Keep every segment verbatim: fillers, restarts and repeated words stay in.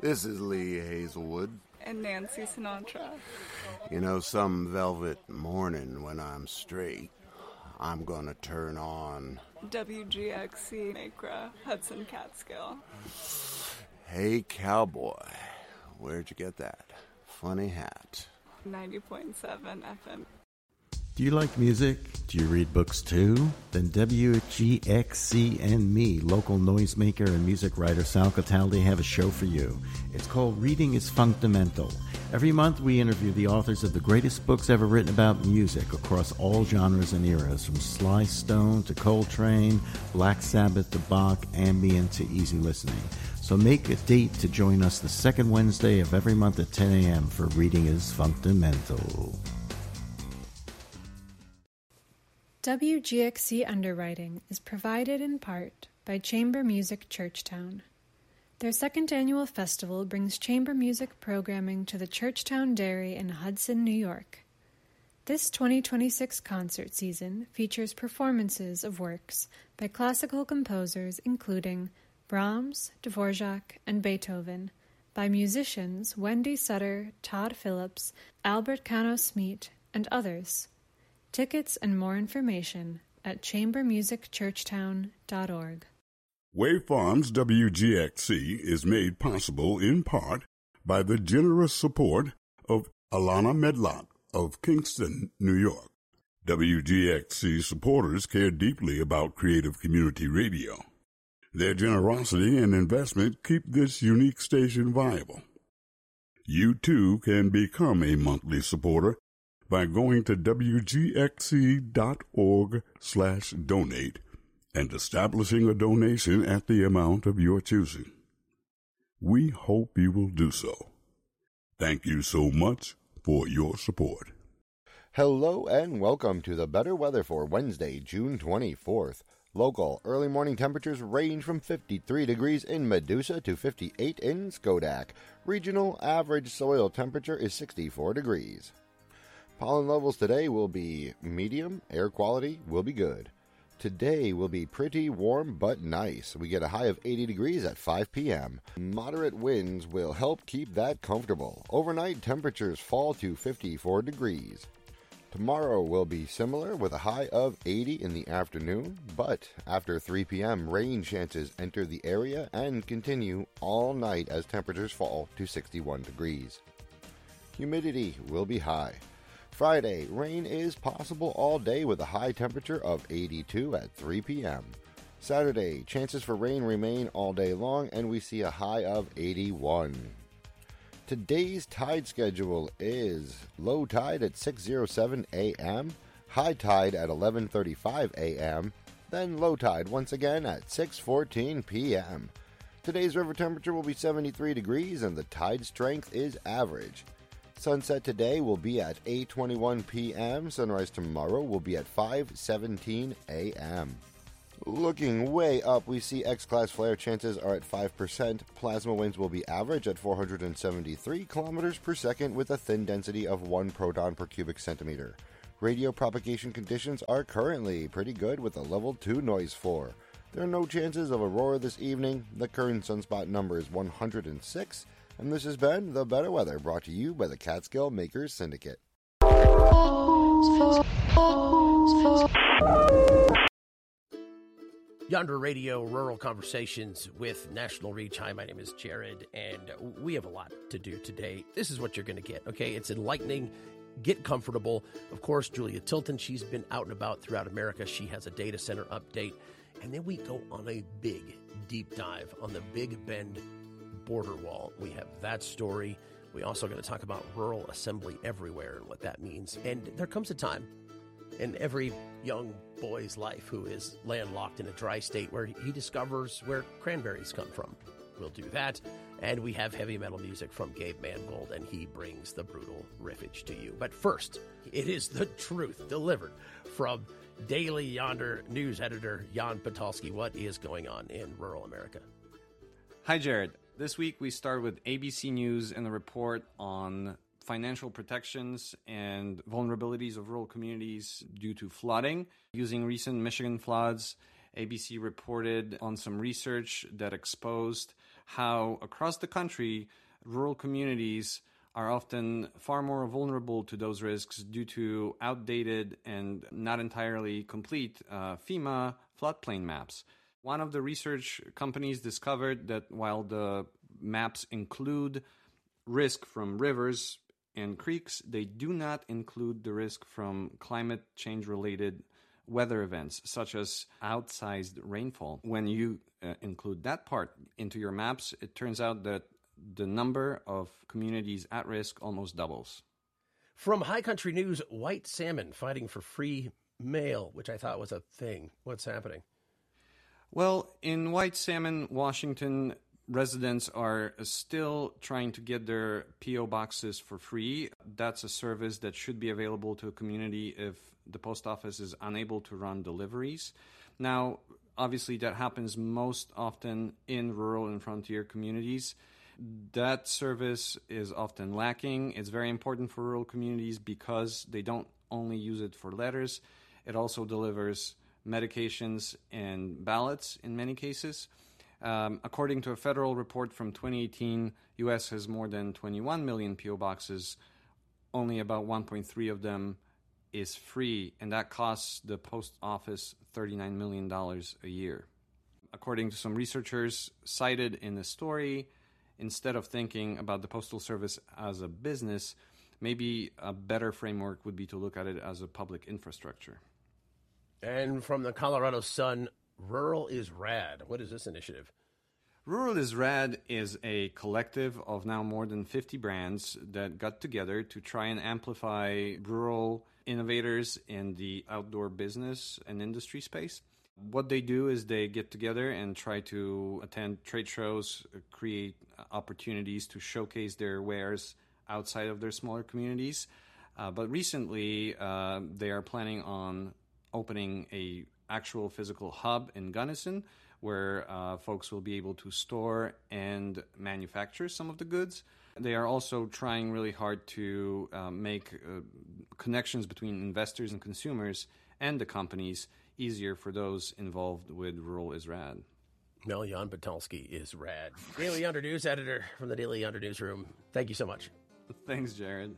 This is Lee Hazelwood. And Nancy Sinatra. You know, some velvet morning when I'm straight, I'm gonna turn on W G X C Macra, Hudson Catskill. Hey Cowboy, where'd you get that funny hat? ninety point seven F M. Do you like music? Do you read books too? Then W G X C and me, local noisemaker and music writer Sal Cataldi, have a show for you. It's called Reading is Fundamental. Every month we interview the authors of the greatest books ever written about music across all genres and eras, from Sly Stone to Coltrane, Black Sabbath to Bach, ambient to easy listening. So make a date to join us the second Wednesday of every month at ten a.m. for Reading is Fundamental. W G X C Underwriting is provided in part by Chamber Music Churchtown. Their second annual festival brings chamber music programming to the Churchtown Dairy in Hudson, New York. This twenty twenty-six concert season features performances of works by classical composers including Brahms, Dvorak, and Beethoven, by musicians Wendy Sutter, Todd Phillips, Albert Cano-Smeet, and others. Tickets and more information at chamber music churchtown dot org. Wave Farms W G X C is made possible in part by the generous support of Alana Medlock of Kingston, New York. W G X C supporters care deeply about creative community radio. Their generosity and investment keep this unique station viable. You too can become a monthly supporter by going to W G X C dot org slash donate and establishing a donation at the amount of your choosing. We hope you will do so. Thank you so much for your support. Hello and welcome to the Better Weather for Wednesday, June twenty-fourth. Local early morning temperatures range from fifty-three degrees in Medusa to fifty-eight in Skodak. Regional average soil temperature is sixty-four degrees. Pollen levels today will be medium, air quality will be good. Today will be pretty warm but nice. We get a high of eighty degrees at five p.m. Moderate winds will help keep that comfortable. Overnight temperatures fall to fifty-four degrees. Tomorrow will be similar with a high of eighty in the afternoon, but after three p.m. rain chances enter the area and continue all night as temperatures fall to sixty-one degrees. Humidity will be high. Friday, rain is possible all day with a high temperature of eighty-two at three p.m. Saturday, chances for rain remain all day long and we see a high of eighty-one. Today's tide schedule is low tide at six oh seven a.m., high tide at eleven thirty-five a.m., then low tide once again at six fourteen p.m. Today's river temperature will be seventy-three degrees and the tide strength is average. Sunset today will be at eight twenty-one p.m. Sunrise tomorrow will be at five seventeen a.m. Looking way up, we see X-class flare chances are at five percent. Plasma winds will be average at four hundred seventy-three kilometers per second with a thin density of one proton per cubic centimeter. Radio propagation conditions are currently pretty good with a level two noise floor. There are no chances of aurora this evening. The current sunspot number is one hundred six. And this has been The Better Weather, brought to you by the Catskill Makers Syndicate. Yonder Radio, Rural Conversations with National Reach. Hi, my name is Jared, and we have a lot to do today. This is what you're going to get, okay? It's enlightening. Get comfortable. Of course, Julia Tilton, she's been out and about throughout America. She has a data center update. And then we go on a big, deep dive on the Big Bend border wall. We have that story. We also going to talk about rural assembly everywhere and what that means. And there comes a time in every young boy's life who is landlocked in a dry state where he discovers where cranberries come from. We'll do that. And we have heavy metal music from Gabe Mangold, and he brings the brutal riffage to you. But first, it is the truth delivered from Daily Yonder news editor Jan Patulski. What is going on in rural America? Hi, Jared. This week we start with A B C News and the report on financial protections and vulnerabilities of rural communities due to flooding. Using recent Michigan floods A B C reported on some research that exposed how across the country, rural communities are often far more vulnerable to those risks due to outdated and not entirely complete uh, FEMA floodplain maps. One of the research companies discovered that while the maps include risk from rivers and creeks, they do not include the risk from climate change-related weather events, such as outsized rainfall. When you uh, include that part into your maps, it turns out that the number of communities at risk almost doubles. From High Country News, white salmon fighting for free mail, which I thought was a thing. What's happening? Well, in White Salmon, Washington, residents are still trying to get their P O boxes for free. That's a service that should be available to a community if the post office is unable to run deliveries. Now, obviously, that happens most often in rural and frontier communities. That service is often lacking. It's very important for rural communities because they don't only use it for letters. It also delivers medications and ballots in many cases. Um, according to a federal report from twenty eighteen, U S has more than twenty-one million P O boxes. Only about one point three of them is free, and that costs the post office thirty-nine million dollars a year. According to some researchers cited in the story, instead of thinking about the Postal Service as a business, maybe a better framework would be to look at it as a public infrastructure. And from the Colorado Sun, Rural is Rad. What is this initiative? Rural is Rad is a collective of now more than fifty brands that got together to try and amplify rural innovators in the outdoor business and industry space. What they do is they get together and try to attend trade shows, create opportunities to showcase their wares outside of their smaller communities. Uh, but recently, uh, they are planning on opening a actual physical hub in Gunnison where uh, folks will be able to store and manufacture some of the goods. They are also trying really hard to uh, make uh, connections between investors and consumers and the companies easier for those involved with Rural is Rad. Well, Jan Batalski is rad. Daily Yonder News editor from the Daily Yonder Newsroom. Thank you so much. Thanks, Jared.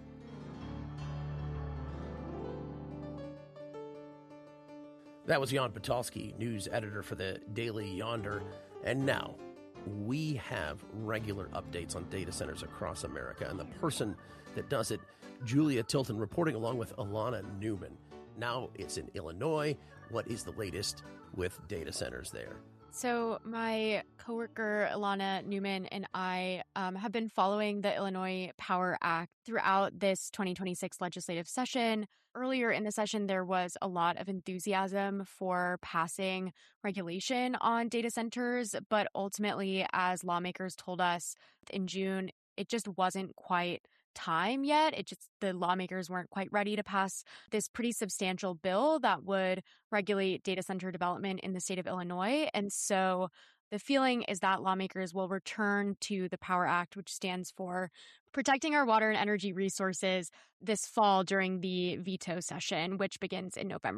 That was Jan Batalski, news editor for the Daily Yonder. And now we have regular updates on data centers across America. And the person that does it, Julia Tilton, reporting along with Alana Newman. Now it's in Illinois. What is the latest with data centers there? So my coworker, Alana Newman, and I um, have been following the Illinois Power Act throughout this twenty twenty-six legislative session. Earlier in the session, there was a lot of enthusiasm for passing regulation on data centers, but ultimately, as lawmakers told us in June, it just wasn't quite time yet. It just, the lawmakers weren't quite ready to pass this pretty substantial bill that would regulate data center development in the state of Illinois. And so the feeling is that lawmakers will return to the Power Act, which stands for Protecting Our Water and Energy Resources, this fall during the veto session, which begins in November.